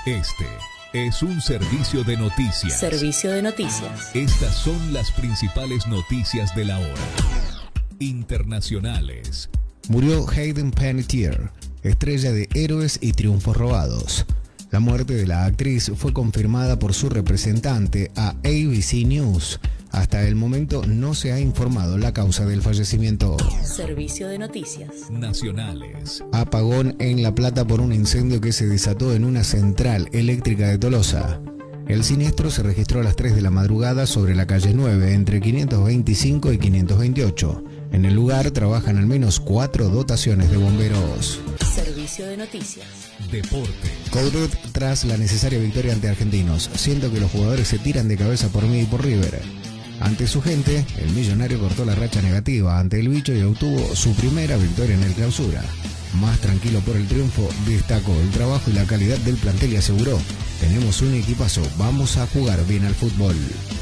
Este es un servicio de noticias. Servicio de noticias. Estas son las principales noticias de la hora. Internacionales. Murió Hayden Panettiere, estrella de Héroes y Triunfos Robados. La muerte de la actriz fue confirmada por su representante a ABC News. Hasta el momento no se ha informado la causa del fallecimiento. Servicio de noticias. Nacionales. Apagón en La Plata por un incendio que se desató en una central eléctrica de Tolosa. El siniestro se registró a las 3 de la madrugada sobre la calle 9, entre 525 y 528. En el lugar trabajan al menos 4 dotaciones de bomberos. Servicio de noticias. Deporte. Coudet tras la necesaria victoria ante Argentinos. Siento que los jugadores se tiran de cabeza por mí y por River. Ante su gente, el millonario cortó la racha negativa ante el bicho y obtuvo su primera victoria en el Clausura. Más tranquilo por el triunfo, destacó el trabajo y la calidad del plantel y aseguró: tenemos un equipazo, vamos a jugar bien al fútbol.